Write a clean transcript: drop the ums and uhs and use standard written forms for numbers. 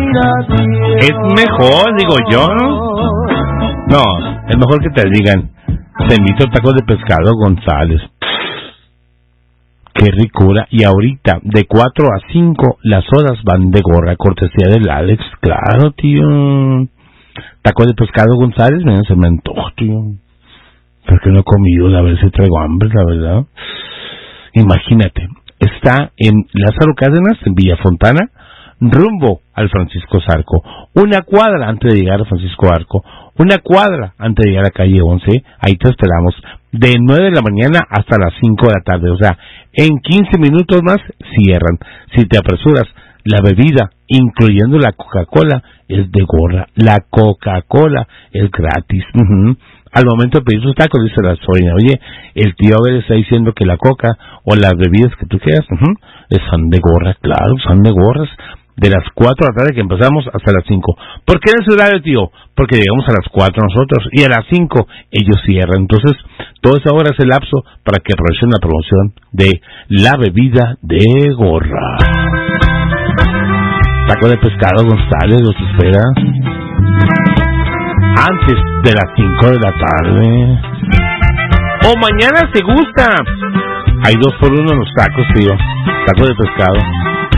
Es mejor, digo yo, ¿no? No, es mejor que te digan, te invito a tacos de pescado González. Qué ricura. Y ahorita, de 4 a 5, las horas van de gorra, cortesía del Alex. Claro, tío. Tacos de pescado González, se me antoja, tío. Porque no he comido, a ver si traigo hambre, la verdad. Imagínate, está en Lázaro Cárdenas, en Villa Fontana, rumbo al Francisco Zarco. Una cuadra antes de llegar a Francisco Zarco. Una cuadra antes de llegar a calle 11. Ahí te esperamos. De 9 de la mañana hasta las 5 de la tarde. O sea, en 15 minutos más cierran. Si te apresuras, la bebida, incluyendo la Coca-Cola, es de gorra. La Coca-Cola es gratis. Al momento de pedir sus tacos, dice la sobrina, oye, el tío Abel está diciendo que la coca o las bebidas que tú quieras, son de gorra. Claro, son de gorras. De las 4 de la tarde que empezamos hasta las 5. ¿Por qué en ese horario, tío? Porque llegamos a las 4 nosotros y a las 5 ellos cierran. Entonces, toda esa hora es el lapso para que aprovechen la promoción de la bebida de gorra. Taco de pescado González los espera antes de las 5 de la tarde. O mañana si gusta. Hay 2 por 1 en los tacos, tío. Taco de pescado.